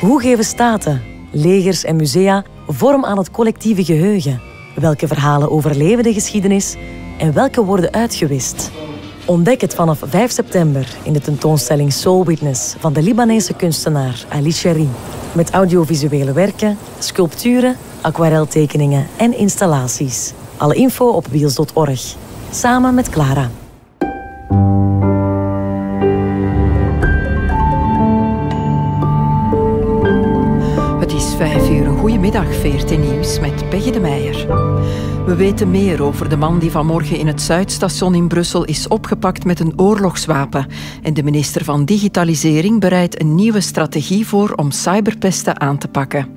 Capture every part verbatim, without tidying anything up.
Hoe geven staten, legers en musea vorm aan het collectieve geheugen? Welke verhalen overleven de geschiedenis en welke worden uitgewist? Ontdek het vanaf vijf september in de tentoonstelling Soul Witness van de Libanese kunstenaar Ali Cherry. Met audiovisuele werken, sculpturen, aquareltekeningen en installaties. Alle info op wiels punt org. Samen met Clara. Het is vijf uur. Een goedemiddag, V R T Nieuws met Peggy de Meijer. We weten meer over de man die vanmorgen in het Zuidstation in Brussel is opgepakt met een oorlogswapen. En de minister van Digitalisering bereidt een nieuwe strategie voor om cyberpesten aan te pakken.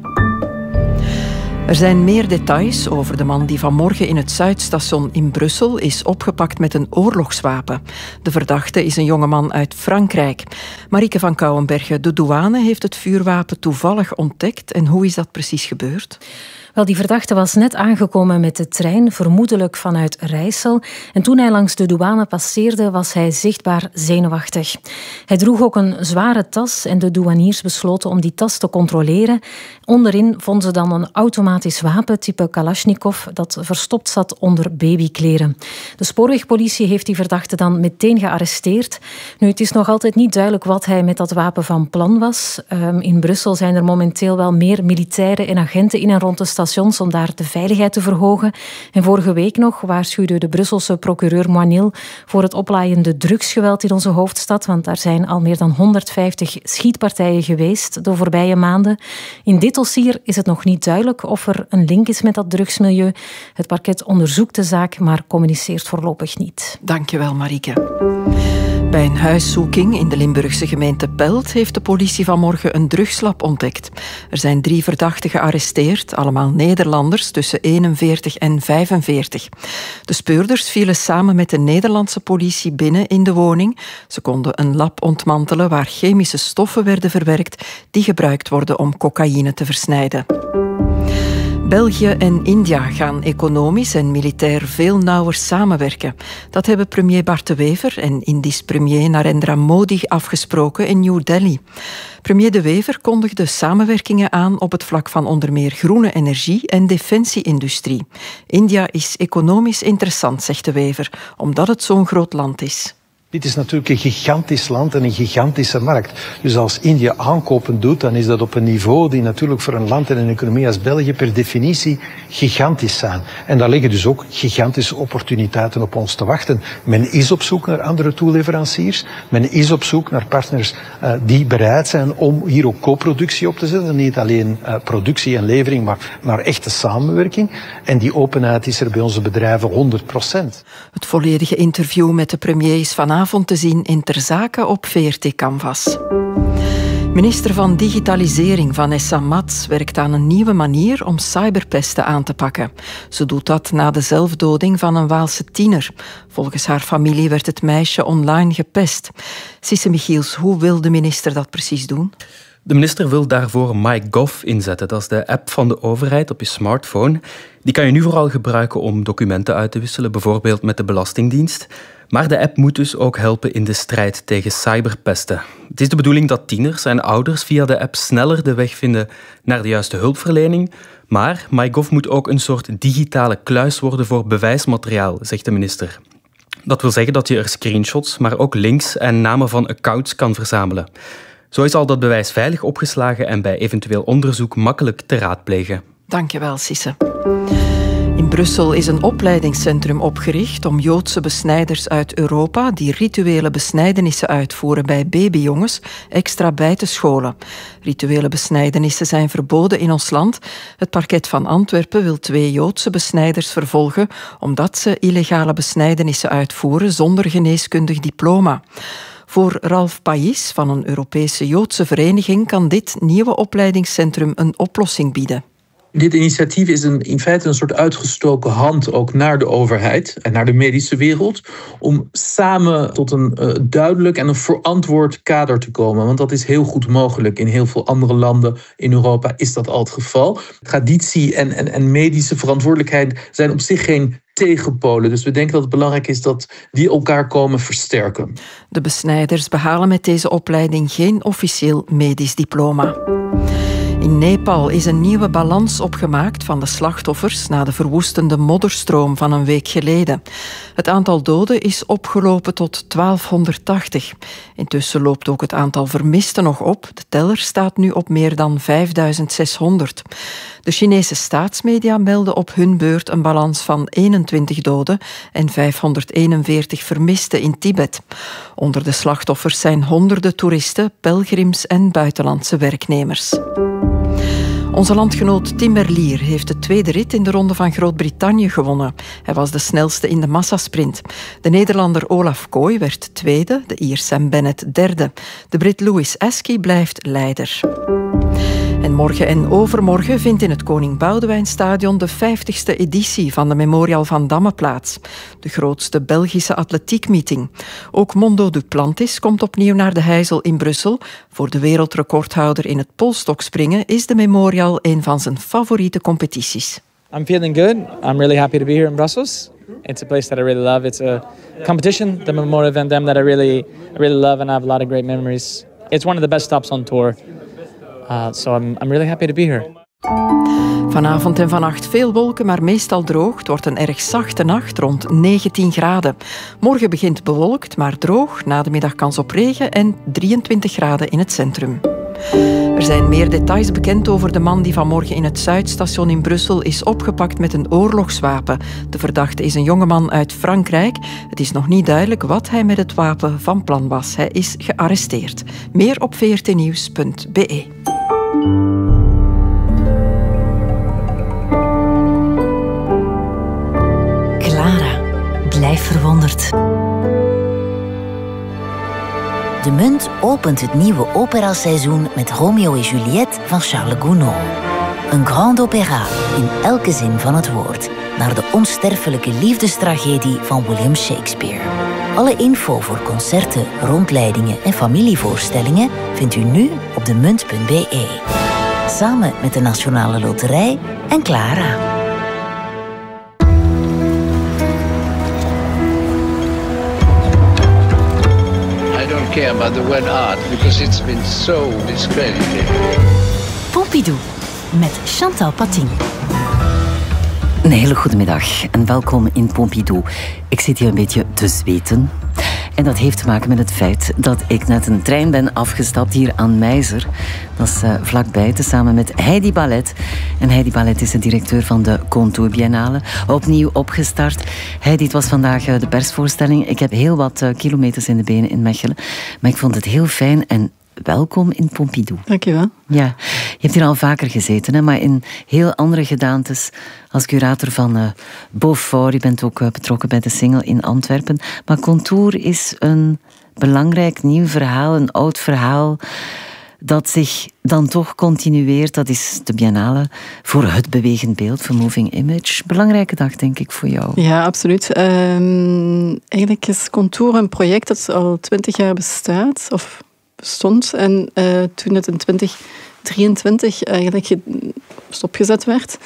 Er zijn meer details over de man die vanmorgen in het Zuidstation in Brussel is opgepakt met een oorlogswapen. De verdachte is een jongeman uit Frankrijk. Marieke van Kouwenbergen, de douane heeft het vuurwapen toevallig ontdekt. En hoe is dat precies gebeurd? Wel, die verdachte was net aangekomen met de trein, vermoedelijk vanuit Rijssel. En toen hij langs de douane passeerde, was hij zichtbaar zenuwachtig. Hij droeg ook een zware tas en de douaniers besloten om die tas te controleren. Onderin vonden ze dan een automatisch wapen type Kalashnikov dat verstopt zat onder babykleren. De spoorwegpolitie heeft die verdachte dan meteen gearresteerd. Nu, het is nog altijd niet duidelijk wat hij met dat wapen van plan was. Um, in Brussel zijn er momenteel wel meer militairen en agenten in en rond de stad om daar de veiligheid te verhogen. En vorige week nog waarschuwde de Brusselse procureur Moinil voor het oplaaiende drugsgeweld in onze hoofdstad, want daar zijn al meer dan honderdvijftig schietpartijen geweest de voorbije maanden. In dit dossier is het nog niet duidelijk of er een link is met dat drugsmilieu. Het parket onderzoekt de zaak, maar communiceert voorlopig niet. Dankjewel, Marieke. Bij een huiszoeking in de Limburgse gemeente Pelt heeft de politie vanmorgen een drugslab ontdekt. Er zijn drie verdachten gearresteerd, allemaal Nederlanders tussen eenenveertig en vijfenveertig. De speurders vielen samen met de Nederlandse politie binnen in de woning. Ze konden een lab ontmantelen waar chemische stoffen werden verwerkt die gebruikt worden om cocaïne te versnijden. België en India gaan economisch en militair veel nauwer samenwerken. Dat hebben premier Bart de Wever en Indisch premier Narendra Modi afgesproken in New Delhi. Premier de Wever kondigde samenwerkingen aan op het vlak van onder meer groene energie en defensieindustrie. India is economisch interessant, zegt de Wever, omdat het zo'n groot land is. Dit is natuurlijk een gigantisch land en een gigantische markt. Dus als India aankopen doet, dan is dat op een niveau die natuurlijk voor een land en een economie als België per definitie gigantisch zijn. En daar liggen dus ook gigantische opportuniteiten op ons te wachten. Men is op zoek naar andere toeleveranciers. Men is op zoek naar partners uh, die bereid zijn om hier ook co-productie op te zetten. Niet alleen uh, productie en levering, maar, maar echte samenwerking. En die openheid is er bij onze bedrijven honderd procent. Het volledige interview met de premier is vanavond Vanavond te zien in Ter Zake op V R T Canvas. Minister van Digitalisering Vanessa Mats werkt aan een nieuwe manier om cyberpesten aan te pakken. Ze doet dat na de zelfdoding van een Waalse tiener. Volgens haar familie werd het meisje online gepest. Sisse Michiels, hoe wil de minister dat precies doen? De minister wil daarvoor MyGov inzetten. Dat is de app van de overheid op je smartphone. Die kan je nu vooral gebruiken om documenten uit te wisselen, bijvoorbeeld met de Belastingdienst. Maar de app moet dus ook helpen in de strijd tegen cyberpesten. Het is de bedoeling dat tieners en ouders via de app sneller de weg vinden naar de juiste hulpverlening. Maar MyGov moet ook een soort digitale kluis worden voor bewijsmateriaal, zegt de minister. Dat wil zeggen dat je er screenshots, maar ook links en namen van accounts kan verzamelen. Zo is al dat bewijs veilig opgeslagen en bij eventueel onderzoek makkelijk te raadplegen. Dankjewel, Sisse. In Brussel is een opleidingscentrum opgericht om Joodse besnijders uit Europa die rituele besnijdenissen uitvoeren bij babyjongens extra bij te scholen. Rituele besnijdenissen zijn verboden in ons land. Het parket van Antwerpen wil twee Joodse besnijders vervolgen omdat ze illegale besnijdenissen uitvoeren zonder geneeskundig diploma. Voor Ralf Pais van een Europese Joodse vereniging kan dit nieuwe opleidingscentrum een oplossing bieden. Dit initiatief is een, in feite een soort uitgestoken hand ook naar de overheid en naar de medische wereld om samen tot een uh, duidelijk en een verantwoord kader te komen. Want dat is heel goed mogelijk. In heel veel andere landen in Europa is dat al het geval. Traditie en, en, en medische verantwoordelijkheid zijn op zich geen tegenpolen. Dus we denken dat het belangrijk is dat die elkaar komen versterken. De besnijders behalen met deze opleiding geen officieel medisch diploma. In Nepal is een nieuwe balans opgemaakt van de slachtoffers na de verwoestende modderstroom van een week geleden. Het aantal doden is opgelopen tot twaalfhonderdtachtig. Intussen loopt ook het aantal vermisten nog op. De teller staat nu op meer dan vijfduizend zeshonderd. De Chinese staatsmedia melden op hun beurt een balans van eenentwintig doden en vijfhonderdeenenveertig vermisten in Tibet. Onder de slachtoffers zijn honderden toeristen, pelgrims en buitenlandse werknemers. Onze landgenoot Tim Merlier heeft de tweede rit in de Ronde van Groot-Brittannië gewonnen. Hij was de snelste in de massasprint. De Nederlander Olaf Kooi werd tweede, de Ier Sam Bennett derde. De Brit Louis Askey blijft leider. En morgen en overmorgen vindt in het Koning Boudewijnstadion de vijftigste editie van de Memorial van Damme plaats. De grootste Belgische atletiekmeeting. Ook Mondo Duplantis komt opnieuw naar de Heijzel in Brussel. Voor de wereldrecordhouder in het polstokspringen is de Memorial een van zijn favoriete competities. I'm feeling good. I'm really happy to be here in Brussels. It's a place that I really love. It's a competition, the Memorial van Damme, that I really, I really love and I have a lot of great memories. It's one of the best stops on tour. Uh, so I'm, I'm really happy to be here. Vanavond en vannacht veel wolken, maar meestal droog. Het wordt een erg zachte nacht, rond negentien graden. Morgen begint bewolkt, maar droog. Na de middag kans op regen en drieëntwintig graden in het centrum. Er zijn meer details bekend over de man die vanmorgen in het Zuidstation in Brussel is opgepakt met een oorlogswapen. De verdachte is een jongeman uit Frankrijk. Het is nog niet duidelijk wat hij met het wapen van plan was. Hij is gearresteerd. Meer op v r t nieuws punt b e. Clara, blijf verwonderd. De Munt opent het nieuwe operaseizoen met Romeo en Juliette van Charles Gounod. Een grand opéra in elke zin van het woord, naar de onsterfelijke liefdestragedie van William Shakespeare. Alle info voor concerten, rondleidingen en familievoorstellingen vindt u nu op de munt punt b e. Samen met de Nationale Loterij en Clara. I don't care about the word art because it's been so discredited. Pompidou met Chantal Patin. Een hele goede middag en welkom in Pompidou. Ik zit hier een beetje te zweten. En dat heeft te maken met het feit dat ik net een trein ben afgestapt hier aan Meizer. Dat is uh, vlakbij, tezamen met Heidi Ballet. En Heidi Ballet is de directeur van de Contour Biennale. Opnieuw opgestart. Heidi, het was vandaag uh, de persvoorstelling. Ik heb heel wat uh, kilometers in de benen in Mechelen. Maar ik vond het heel fijn en welkom in Pompidou. Dank je wel. Ja, je hebt hier al vaker gezeten, hè, maar in heel andere gedaantes. Als curator van uh, Beaufort, je bent ook uh, betrokken bij de Singel in Antwerpen. Maar Contour is een belangrijk nieuw verhaal, een oud verhaal dat zich dan toch continueert. Dat is de Biennale voor het bewegend beeld, voor Moving Image. Belangrijke dag, denk ik, voor jou. Ja, absoluut. Um, eigenlijk is Contour een project dat al twintig jaar bestaat, of bestond. En uh, toen het in twintig drieëntwintig eigenlijk stopgezet werd,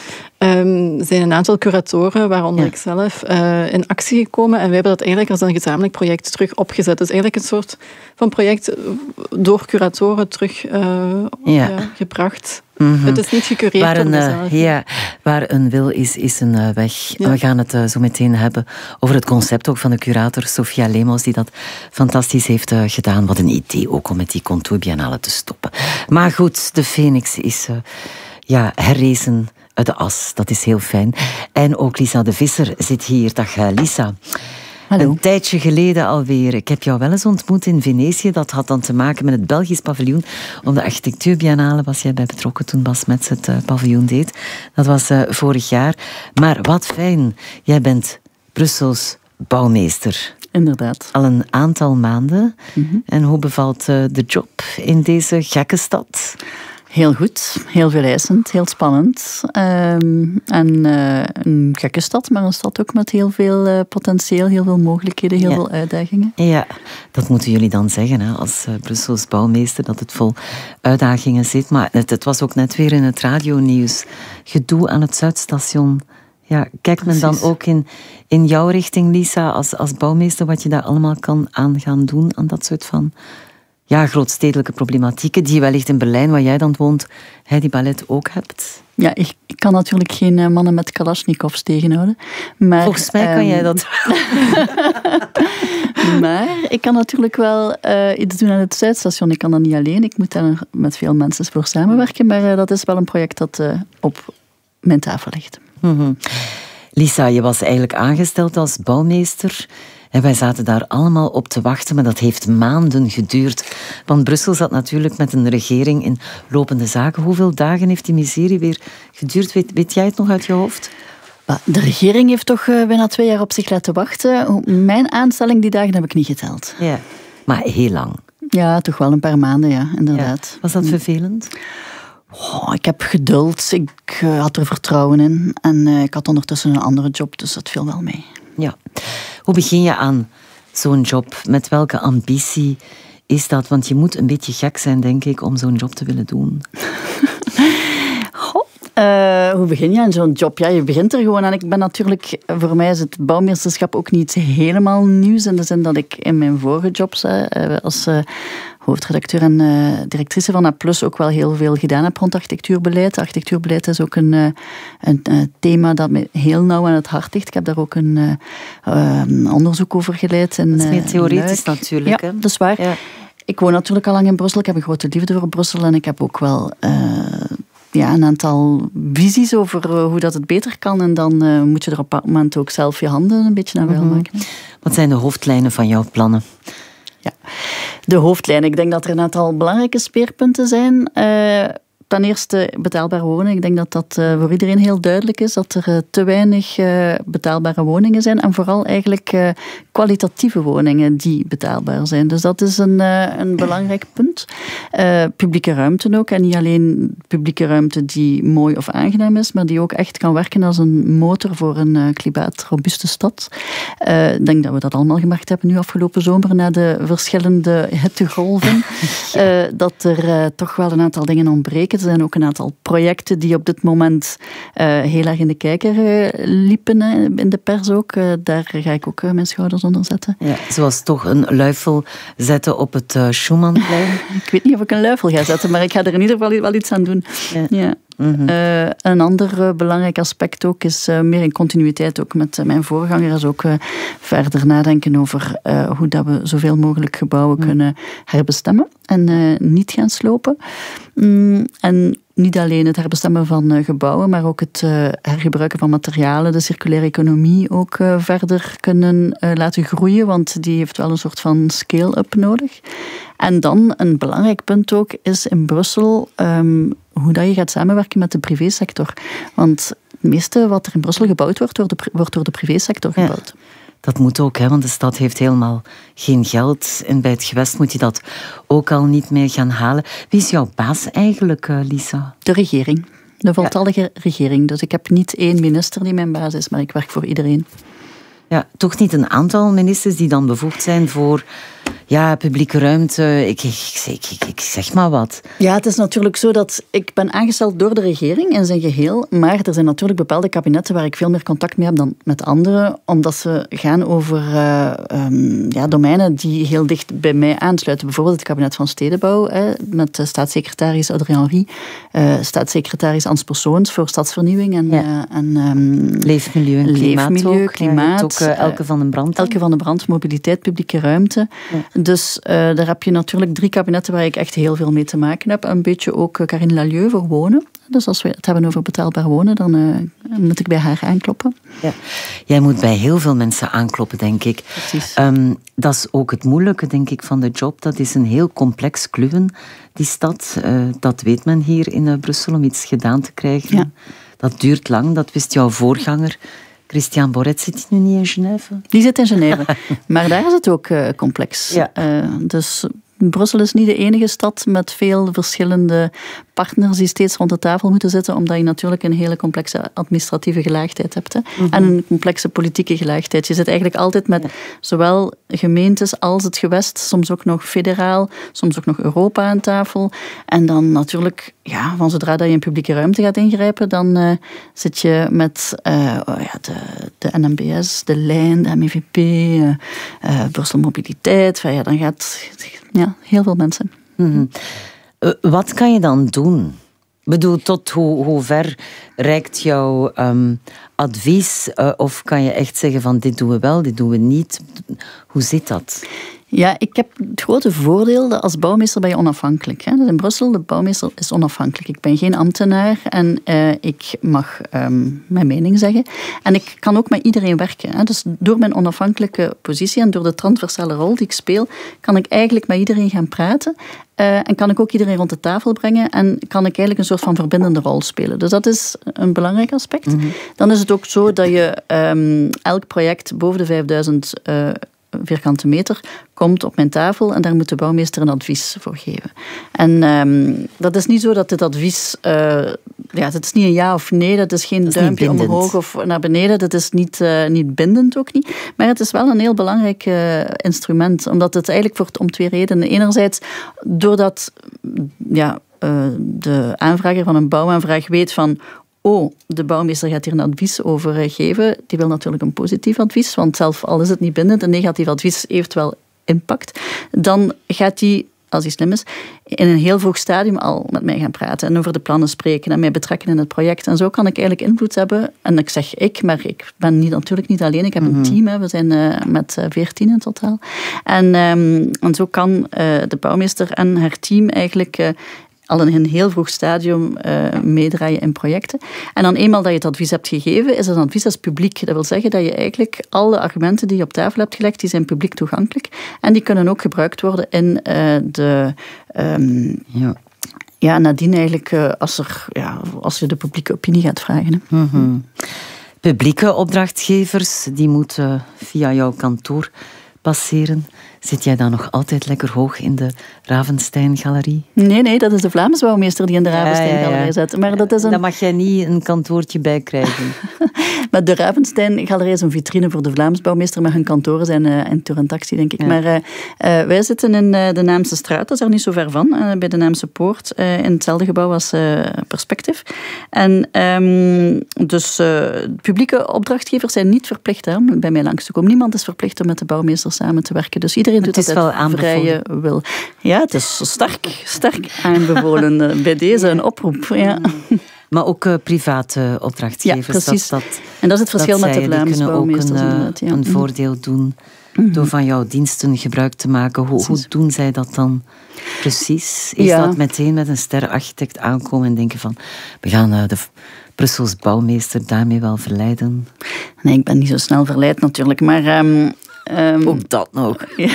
um, zijn een aantal curatoren, waaronder ja. ik zelf, uh, in actie gekomen. En wij hebben dat eigenlijk als een gezamenlijk project terug opgezet. Dus eigenlijk een soort van project door curatoren terug uh, ja. Ja, gebracht. Mm-hmm. Het is niet gecureerd waar een, door mezelf. Uh, ja, waar een wil is, is een uh, weg. Ja. En we gaan het uh, zo meteen hebben over het concept ook van de curator Sofia Lemos, die dat fantastisch heeft uh, gedaan. Wat een idee ook om met die Contour Biennale te stoppen. Maar goed, de Phoenix is uh, ja, herrezen uit de as. Dat is heel fijn. En ook Lisa de Visser zit hier. Dag uh, Lisa. Hallo. Een tijdje geleden alweer. Ik heb jou wel eens ontmoet in Venetië. Dat had dan te maken met het Belgisch paviljoen. Op de architectuurbiennale was jij bij betrokken toen Bas Mets het uh, paviljoen deed. Dat was uh, vorig jaar. Maar wat fijn. Jij bent Brussels bouwmeester. Inderdaad. Al een aantal maanden. Mm-hmm. En hoe bevalt uh, de job in deze gekke stad? Heel goed, heel veel eisend, heel spannend. Um, en uh, een gekke stad, maar een stad ook met heel veel uh, potentieel, heel veel mogelijkheden, heel ja. veel uitdagingen. Ja, dat moeten jullie dan zeggen, hè, als uh, Brussels bouwmeester, dat het vol uitdagingen zit. Maar het, het was ook net weer in het radionieuws. Gedoe aan het Zuidstation. Ja, kijkt men dan ook in, in jouw richting, Lisa, als, als bouwmeester, wat je daar allemaal kan aan gaan doen, aan dat soort van ja, grootstedelijke problematieken, die je wellicht in Berlijn, waar jij dan woont, Heidi Ballet ook hebt? Ja, ik, ik kan natuurlijk geen uh, mannen met kalasjnikovs tegenhouden. Maar, volgens mij kan um, jij dat. Maar ik kan natuurlijk wel uh, iets doen aan het Zuidstation. Ik kan dat niet alleen. Ik moet daar met veel mensen voor samenwerken. Maar uh, dat is wel een project dat uh, op mijn tafel ligt. Mm-hmm. Lisa, je was eigenlijk aangesteld als bouwmeester. En wij zaten daar allemaal op te wachten, maar dat heeft maanden geduurd. Want Brussel zat natuurlijk met een regering in lopende zaken. Hoeveel dagen heeft die miserie weer geduurd? Weet, weet jij het nog uit je hoofd? De regering heeft toch bijna twee jaar op zich laten wachten. Mijn aanstelling, die dagen heb ik niet geteld. Ja, maar heel lang. Ja, toch wel een paar maanden, ja, inderdaad. Ja. Was dat vervelend? Oh, ik heb geduld, ik uh, had er vertrouwen in. En uh, ik had ondertussen een andere job, dus dat viel wel mee. Ja. Hoe begin je aan zo'n job? Met welke ambitie is dat? Want je moet een beetje gek zijn, denk ik, om zo'n job te willen doen. Goh, uh, hoe begin je aan zo'n job? Ja, je begint er gewoon aan. Ik ben natuurlijk, voor mij is het bouwmeesterschap ook niet helemaal nieuws. In de zin dat ik in mijn vorige jobs uh, als uh, hoofdredacteur en uh, directrice van A plus ook wel heel veel gedaan heb rond architectuurbeleid. Architectuurbeleid is ook een, uh, een uh, thema dat me heel nauw aan het hart ligt. Ik heb daar ook een, uh, uh, een onderzoek over geleid. In, dat is meer Luik. theoretisch natuurlijk. Ja, hè? dat is waar. Ja. Ik woon natuurlijk al lang in Brussel. Ik heb een grote liefde voor Brussel. En ik heb ook wel uh, ja, een aantal visies over uh, hoe dat het beter kan. En dan uh, moet je er op dat moment ook zelf je handen een beetje naar wel mm-hmm. maken. Wat zijn de hoofdlijnen van jouw plannen? Ja, de hoofdlijnen. Ik denk dat er een aantal belangrijke speerpunten zijn. Uh, ten eerste betaalbaar wonen. Ik denk dat dat uh, voor iedereen heel duidelijk is. Dat er uh, te weinig uh, betaalbare woningen zijn. En vooral eigenlijk uh, kwalitatieve woningen die betaalbaar zijn. Dus dat is een, uh, een belangrijk punt. Uh, publieke ruimte ook. En niet alleen publieke ruimte die mooi of aangenaam is, maar die ook echt kan werken als een motor voor een uh, klimaatrobuuste stad. Uh, ik denk dat we dat allemaal gemerkt hebben nu afgelopen zomer na de verschillende hittegolven. uh, dat er uh, toch wel een aantal dingen ontbreken. Er zijn ook een aantal projecten die op dit moment uh, heel erg in de kijker uh, liepen, uh, in de pers ook. Uh, daar ga ik ook uh, mijn schouders onder zetten. Ja, zoals toch een luifel zetten op het uh, Schumannplein. Ik weet niet of ik een luifel ga zetten, maar ik ga er in ieder geval wel iets aan doen. Ja. Ja. Mm-hmm. Uh, een ander uh, belangrijk aspect ook is uh, meer in continuïteit ook met uh, mijn voorganger is ook uh, verder nadenken over uh, hoe dat we zoveel mogelijk gebouwen mm. kunnen herbestemmen en uh, niet gaan slopen. Mm, en niet alleen het herbestemmen van uh, gebouwen, maar ook het uh, hergebruiken van materialen, de circulaire economie ook uh, verder kunnen uh, laten groeien, want die heeft wel een soort van scale-up nodig. En dan een belangrijk punt ook is in Brussel um, hoe dat je gaat samenwerken met de privésector. Want het meeste wat er in Brussel gebouwd wordt, wordt, de, wordt door de privésector gebouwd. Ja, dat moet ook, hè, want de stad heeft helemaal geen geld. En bij het gewest moet je dat ook al niet meer gaan halen. Wie is jouw baas eigenlijk, uh, Lisa? De regering. De voltallige ja. regering. Dus ik heb niet één minister die mijn baas is, maar ik werk voor iedereen. Ja, toch niet een aantal ministers die dan bevoegd zijn voor ja, publieke ruimte. Ik, ik, ik, ik, ik zeg maar wat. Ja, het is natuurlijk zo dat ik ben aangesteld door de regering in zijn geheel, maar er zijn natuurlijk bepaalde kabinetten waar ik veel meer contact mee heb dan met anderen, omdat ze gaan over uh, um, ja, domeinen die heel dicht bij mij aansluiten. Bijvoorbeeld het kabinet van Stedenbouw, hè, met de staatssecretaris Audrey Henry, uh, staatssecretaris Ans Persoons voor stadsvernieuwing en, ja. uh, en um, leefmilieu en klimaat. Leefmilieu, ook. klimaat. Ja, ook uh, Elke van den Brand. Elke van den Brand, mobiliteit, publieke ruimte. Ja. Dus uh, daar heb je natuurlijk drie kabinetten waar ik echt heel veel mee te maken heb. Een beetje ook uh, Karine Lalieu voor wonen. Dus als we het hebben over betaalbaar wonen, dan uh, moet ik bij haar aankloppen. Ja. Jij moet bij heel veel mensen aankloppen, denk ik. Precies. Um, dat is ook het moeilijke, denk ik, van de job. Dat is een heel complex kluwen, die stad. Uh, dat weet men hier in uh, Brussel, om iets gedaan te krijgen. Ja. Dat duurt lang, dat wist jouw voorganger. Christian Borret, zit hij nu niet in Genève? Die zit in Genève, maar daar is het ook uh, complex. Ja. Uh, dus Brussel is niet de enige stad met veel verschillende partners die steeds rond de tafel moeten zitten, omdat je natuurlijk een hele complexe administratieve gelaagdheid hebt. Hè? Mm-hmm. En een complexe politieke gelaagdheid. Je zit eigenlijk altijd met ja. zowel gemeentes als het gewest, soms ook nog federaal, soms ook nog Europa aan tafel. En dan natuurlijk ja, van zodra dat je in publieke ruimte gaat ingrijpen, dan uh, zit je met uh, oh ja, de, de N M B S, de Lijn, de M E V P, uh, uh, Brussel Mobiliteit. Ja, dan gaat ja, heel veel mensen. Mm-hmm. Uh, wat kan je dan doen? Ik bedoel, tot hoe, hoe ver reikt jouw um, advies? Uh, of kan je echt zeggen van dit doen we wel, dit doen we niet? Hoe zit dat? Ja, ik heb het grote voordeel dat als bouwmeester ben je onafhankelijk. Hè? Dus in Brussel, de bouwmeester is onafhankelijk. Ik ben geen ambtenaar en uh, ik mag um, mijn mening zeggen. En ik kan ook met iedereen werken. Hè? Dus door mijn onafhankelijke positie en door de transversale rol die ik speel, kan ik eigenlijk met iedereen gaan praten. Uh, en kan ik ook iedereen rond de tafel brengen en kan ik eigenlijk een soort van verbindende rol spelen. Dus dat is een belangrijk aspect. Mm-hmm. Dan is het ook zo dat je um, elk project boven de vijfduizend uh, vierkante meter komt op mijn tafel en daar moet de bouwmeester een advies voor geven. En um, dat is niet zo dat dit advies... Uh, ja, dat is niet een ja of nee, dat is geen dat is duimpje omhoog of naar beneden, dat is niet, uh, niet bindend ook niet. Maar het is wel een heel belangrijk uh, instrument, omdat het eigenlijk voor om twee redenen. Enerzijds, doordat ja, uh, de aanvrager van een bouwaanvraag weet van oh, de bouwmeester gaat hier een advies over geven. Die wil natuurlijk een positief advies, want zelf al is het niet bindend, een negatief advies heeft wel impact. Dan gaat hij, als hij slim is, in een heel vroeg stadium al met mij gaan praten en over de plannen spreken en mij betrekken in het project. En zo kan ik eigenlijk invloed hebben. En ik zeg ik, maar ik ben niet, natuurlijk niet alleen. Ik heb een team, hè. We zijn uh, met veertien uh, in totaal. En, um, en zo kan uh, de bouwmeester en haar team eigenlijk... Uh, al in een heel vroeg stadium uh, meedraaien in projecten. En dan eenmaal dat je het advies hebt gegeven, is het advies als publiek. Dat wil zeggen dat je eigenlijk alle argumenten die je op tafel hebt gelegd, die zijn publiek toegankelijk. En die kunnen ook gebruikt worden in uh, de... Um, ja. ja, nadien eigenlijk, uh, als, er, ja, als je de publieke opinie gaat vragen. Hè. Mm-hmm. Publieke opdrachtgevers, die moeten via jouw kantoor passeren. Zit jij dan nog altijd lekker hoog in de Ravenstein-galerie? Nee, nee, dat is de Vlaamse bouwmeester die in de Ravenstein-galerie ja, ja, ja. zit. Maar dat is een... Daar mag jij niet een kantoortje bij krijgen. Maar de Ravenstein-galerie is een vitrine voor de Vlaamse bouwmeester, maar hun kantoren zijn uh, in tour en taxi, denk ik. Ja. Maar uh, uh, wij zitten in uh, de Naamse straat, dat is er niet zo ver van, uh, bij de Naamse Poort, uh, in hetzelfde gebouw als uh, Perspective. En um, dus uh, publieke opdrachtgevers zijn niet verplicht hè, om bij mij langs te komen. Niemand is verplicht om met de bouwmeester samen te werken. Dus iedereen doet dat uit vrije wil. Ja, het is sterk, sterk aanbevolen. Bij deze een oproep. Ja. Maar ook uh, private opdrachtgevers. Ja, precies. Dat, dat, en dat is het verschil met de Vlaamse bouwmeesters. Ook een, uh, een voordeel doen mm-hmm. door van jouw diensten gebruik te maken. Hoe, hoe doen zij dat dan precies? Is ja. dat meteen met een sterrenarchitect aankomen en denken van we gaan uh, de Brussels bouwmeester daarmee wel verleiden? Nee, ik ben niet zo snel verleid natuurlijk, maar... Um, Um, Ook dat nog. Ja.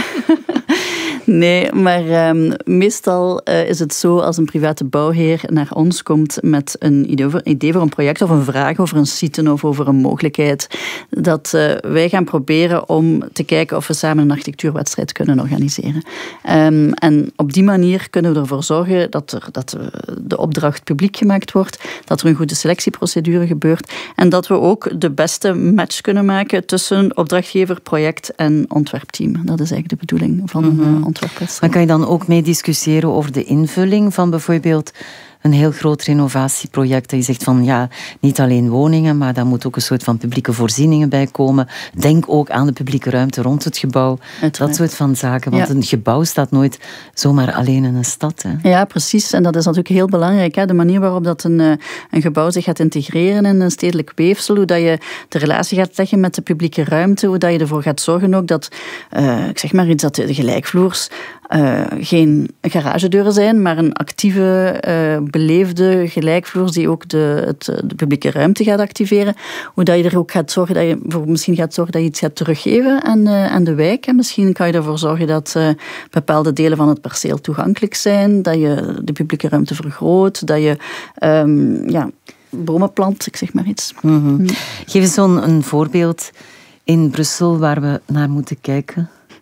Nee, maar um, meestal uh, is het zo als een private bouwheer naar ons komt met een idee, over, idee voor een project of een vraag over een site of over een mogelijkheid, dat uh, wij gaan proberen om te kijken of we samen een architectuurwedstrijd kunnen organiseren. Um, en op die manier kunnen we ervoor zorgen dat, er, dat de opdracht publiek gemaakt wordt, dat er een goede selectieprocedure gebeurt en dat we ook de beste match kunnen maken tussen opdrachtgever, project en ontwerpteam. Dat is eigenlijk de bedoeling van een mm-hmm. ontwerpwedstrijd. Maar kan je dan ook mee discussiëren over de invulling van bijvoorbeeld een heel groot renovatieproject, dat je zegt van ja, niet alleen woningen, maar daar moet ook een soort van publieke voorzieningen bij komen. Denk ook aan de publieke ruimte rond het gebouw. Uiteraard. Dat soort van zaken, want ja. een gebouw staat nooit zomaar alleen in een stad. Hè. Ja, precies. En dat is natuurlijk heel belangrijk. Hè? De manier waarop dat een, een gebouw zich gaat integreren in een stedelijk weefsel, hoe dat je de relatie gaat leggen met de publieke ruimte, hoe dat je ervoor gaat zorgen ook dat, uh, ik zeg maar iets, dat de gelijkvloers Uh, geen garagedeuren zijn, maar een actieve, uh, beleefde gelijkvloers die ook de, het, de publieke ruimte gaat activeren. Hoe dat je er ook gaat zorgen dat je voor, misschien gaat zorgen dat je iets gaat teruggeven aan, uh, aan de wijk. En misschien kan je ervoor zorgen dat uh, bepaalde delen van het perceel toegankelijk zijn, dat je de publieke ruimte vergroot, dat je um, ja, bomen plant, ik zeg maar iets. Mm-hmm. Mm. Geef eens zo'n een voorbeeld in Brussel waar we naar moeten kijken.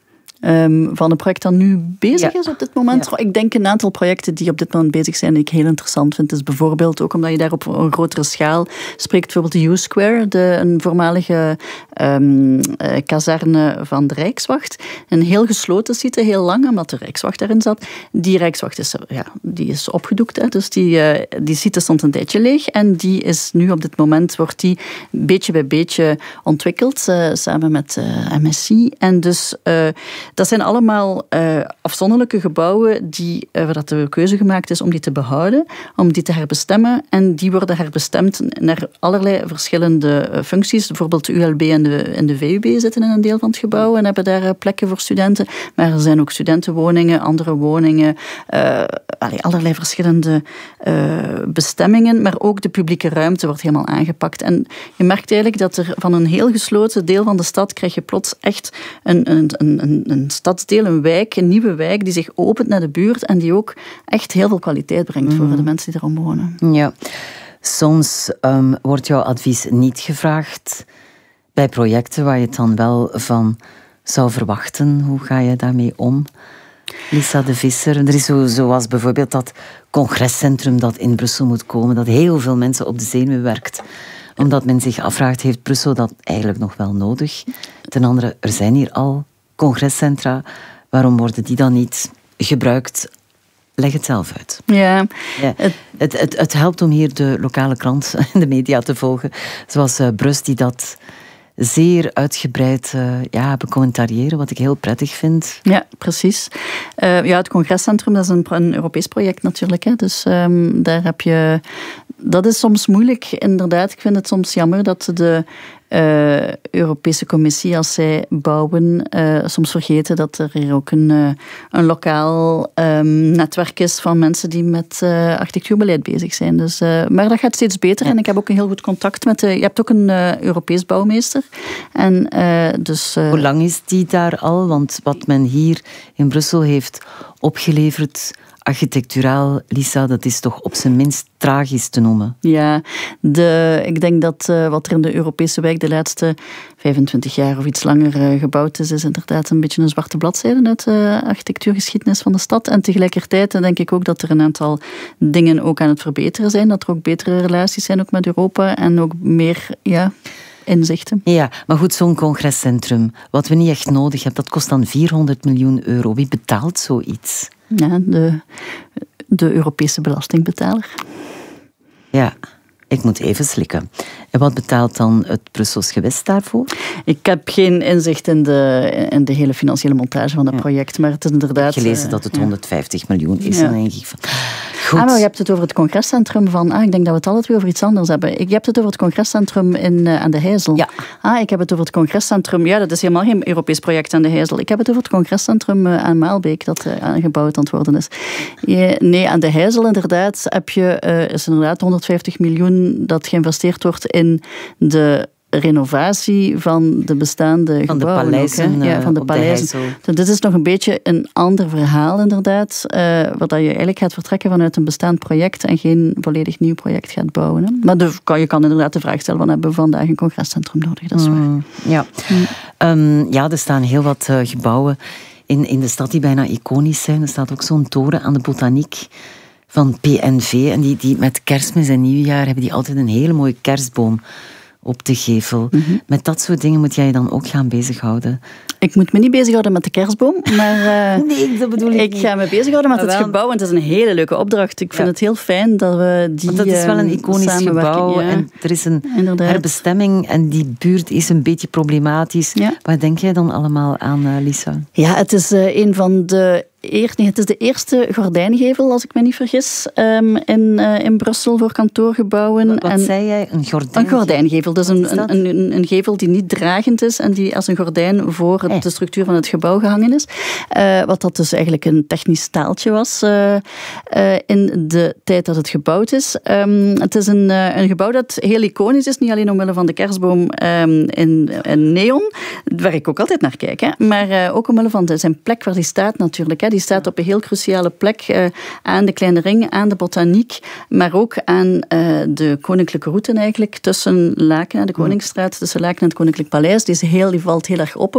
um, van een project dat nu bezig ja. is op dit moment. Ja. Ik denk een aantal projecten die op dit moment bezig zijn die ik heel interessant vind. Dus bijvoorbeeld ook omdat je daar op een grotere schaal spreekt. Bijvoorbeeld de U-Square, de, een voormalige um, uh, kazerne van de Rijkswacht. Een heel gesloten site, heel lang, omdat de Rijkswacht daarin zat. Die Rijkswacht is, ja, die is opgedoekt. Hè. Dus die, uh, die site stond een tijdje leeg. En die is nu op dit moment, wordt die beetje bij beetje ontwikkeld. Uh, samen met uh, M S I. En dus, uh, dat zijn allemaal uh, afzonderlijke gebouwen die, uh, waar dat de keuze gemaakt is om die te behouden, om die te herbestemmen. En die worden herbestemd naar allerlei verschillende uh, functies. Bijvoorbeeld de U L B en de, en de V U B zitten in een deel van het gebouw en hebben daar uh, plekken voor studenten. Maar er zijn ook studentenwoningen, andere woningen, uh, allee, allerlei verschillende uh, bestemmingen. Maar ook de publieke ruimte wordt helemaal aangepakt. En je merkt eigenlijk dat er van een heel gesloten deel van de stad krijg je plots echt een, een, een, een stadsdeel, een wijk, een nieuwe wijk die zich opent naar de buurt en die ook echt heel veel kwaliteit brengt mm. voor de mensen die erom wonen. Ja, soms um, wordt jouw advies niet gevraagd bij projecten waar je het dan wel van zou verwachten. Hoe ga je daarmee om? Lisa de Visser, er is zo, zoals bijvoorbeeld dat congrescentrum dat in Brussel moet komen, dat heel veel mensen op de zenuw werkt. Omdat men zich afvraagt, heeft Brussel dat eigenlijk nog wel nodig? Ten andere, er zijn hier al congrescentra. Waarom worden die dan niet gebruikt? Leg het zelf uit. Ja. ja het, het, het, het helpt om hier de lokale krant en de media te volgen. Zoals uh, Brus, die dat zeer uitgebreid uh, ja, becommentariëren, wat ik heel prettig vind. Ja, precies. Uh, ja, het congrescentrum, dat is een, een Europees project natuurlijk. Hè. Dus um, daar heb je... Dat is soms moeilijk, inderdaad. Ik vind het soms jammer dat de uh, Europese Commissie, als zij bouwen, uh, soms vergeten dat er hier ook een, uh, een lokaal um, netwerk is van mensen die met uh, architectuurbeleid bezig zijn. Dus, uh, maar dat gaat steeds beter. En ik heb ook een heel goed contact met de... Je hebt ook een uh, Europees bouwmeester. En, uh, dus, uh, Hoe lang is die daar al? Want wat men hier in Brussel heeft opgeleverd... Architecturaal, Lisa, dat is toch op zijn minst tragisch te noemen? Ja, de, ik denk dat uh, wat er in de Europese wijk de laatste vijfentwintig jaar of iets langer uh, gebouwd is, is inderdaad een beetje een zwarte bladzijde uit de architectuurgeschiedenis van de stad. En tegelijkertijd denk ik ook dat er een aantal dingen ook aan het verbeteren zijn, dat er ook betere relaties zijn ook met Europa en ook meer... ja. inzichten. Ja, maar goed, zo'n congrescentrum, wat we niet echt nodig hebben, dat kost dan vierhonderd miljoen euro. Wie betaalt zoiets? Ja, de, de Europese belastingbetaler. Ja, ik moet even slikken. En wat betaalt dan het Brussels gewest daarvoor? Ik heb geen inzicht in de, in de hele financiële montage van dat ja. project, maar het is inderdaad... Ik heb gelezen dat het honderdvijftig ja. miljoen is. Ja. Dan denk ik van... Goed. Ah, maar je hebt het over het congrescentrum van... Ah, ik denk dat we het alle twee over iets anders hebben. Je hebt het over het congrescentrum in, uh, aan de Heijzel. Ja. Ah, ik heb het over het congrescentrum... Ja, dat is helemaal geen Europees project aan de Heijzel. Ik heb het over het congrescentrum uh, aan Maalbeek, dat uh, aangebouwd aan het worden is. Je, nee, aan de Heijzel inderdaad heb je... Uh, is inderdaad honderdvijftig miljoen dat geïnvesteerd wordt in de... renovatie van de bestaande van gebouwen. De paleizen, ook, ja, van de paleizen. Dus dit is nog een beetje een ander verhaal inderdaad, uh, waar je eigenlijk gaat vertrekken vanuit een bestaand project en geen volledig nieuw project gaat bouwen. Hè. Maar de, je kan inderdaad de vraag stellen, van hebben we vandaag een congrescentrum nodig? Dat is waar. Mm, ja. Mm. Um, ja, er staan heel wat uh, gebouwen in, in de stad die bijna iconisch zijn. Er staat ook zo'n toren aan de Botaniek van P N V en die, die met Kerstmis en Nieuwjaar hebben die altijd een hele mooie kerstboom op de gevel. Mm-hmm. Met dat soort dingen moet jij je dan ook gaan bezighouden. Ik moet me niet bezighouden met de kerstboom, maar uh, nee, dat bedoel ik ik niet. ga me bezighouden met het gebouw, want het is een hele leuke opdracht. Ik vind ja. het heel fijn dat we die want dat is wel een iconisch gebouw ja. en er is een Inderdaad. herbestemming en die buurt is een beetje problematisch. Ja. Waar denk jij dan allemaal aan, uh, Lisa? Ja, het is uh, een van de Eerst, nee, het is de eerste gordijngevel, als ik me niet vergis, um, in, uh, in Brussel voor kantoorgebouwen. Wat, wat en zei jij? Een gordijngevel? Een gordijngevel. Dus een, een, een, een gevel die niet dragend is en die als een gordijn voor het, hey. de structuur van het gebouw gehangen is. Uh, wat dat dus eigenlijk een technisch staaltje was uh, uh, in de tijd dat het gebouwd is. Um, het is een, uh, een gebouw dat heel iconisch is, niet alleen omwille van de kerstboom um, in, in neon, waar ik ook altijd naar kijk, hè, maar uh, ook omwille van de, zijn plek waar die staat natuurlijk. Hè. Die staat op een heel cruciale plek uh, aan de Kleine Ring, aan de Botaniek, maar ook aan uh, de koninklijke route eigenlijk, tussen Laken en de Koningsstraat, tussen Laken en het Koninklijk Paleis. Die, is heel, die valt heel erg op, omdat die zo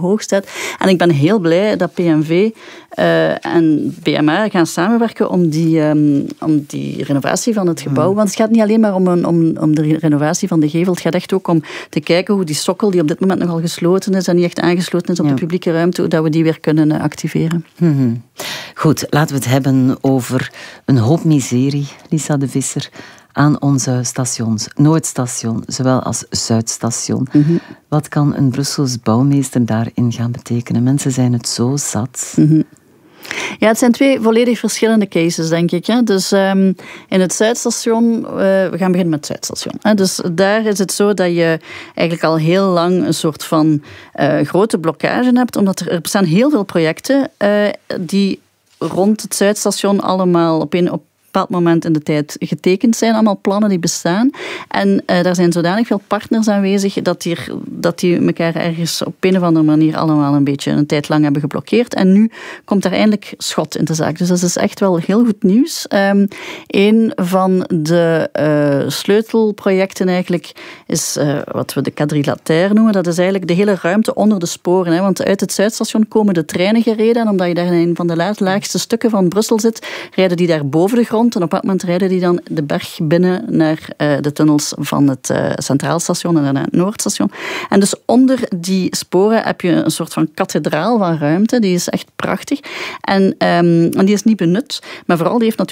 hoog staat. En ik ben heel blij dat P N V uh, en B M A gaan samenwerken om die, um, om die renovatie van het gebouw. Mm. Want het gaat niet alleen maar om, een, om, om de renovatie van de gevel. Het gaat echt ook om te kijken hoe die sokkel, die op dit moment nogal gesloten is en niet echt aangesloten is op ja. de publieke ruimte, hoe dat we die weer kunnen uh, activeren. Mm-hmm. Goed, laten we het hebben over een hoop miserie, Lisa de Visser, aan onze stations. Noordstation, zowel als Zuidstation. Mm-hmm. Wat kan een Brussels bouwmeester daarin gaan betekenen? Mensen zijn het zo zat. Mm-hmm. Ja, het zijn twee volledig verschillende cases, denk ik. Hè. Dus um, in het Zuidstation, uh, we gaan beginnen met het Zuidstation. Hè. Dus daar is het zo dat je eigenlijk al heel lang een soort van uh, grote blokkage hebt, omdat er, er bestaan heel veel projecten uh, die rond het Zuidstation allemaal op een op een bepaald moment in de tijd getekend zijn. Allemaal plannen die bestaan. En uh, daar zijn zodanig veel partners aanwezig dat die, dat die elkaar ergens op een of andere manier allemaal een beetje een tijd lang hebben geblokkeerd. En nu komt er eindelijk schot in de zaak. Dus dat is echt wel heel goed nieuws. Um, een van de uh, sleutelprojecten eigenlijk is uh, wat we de quadrilatère noemen. Dat is eigenlijk de hele ruimte onder de sporen. Hè? Want uit het Zuidstation komen de treinen gereden. En omdat je daar in een van de laagste stukken van Brussel zit, rijden die daar boven de grond. En op dat moment rijden die dan de berg binnen naar uh, de tunnels van het uh, Centraal Station en naar het Noordstation. En dus onder die sporen heb je een soort van kathedraal van ruimte. Die is echt prachtig. En, um, en die is niet benut. Maar vooral die heeft natuurlijk